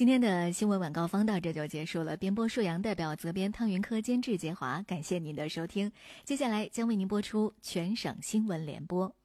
今天的新闻晚高峰到这就结束了。编播树阳，代表责编汤云科，监制杰华，感谢您的收听。接下来将为您播出全省新闻联播。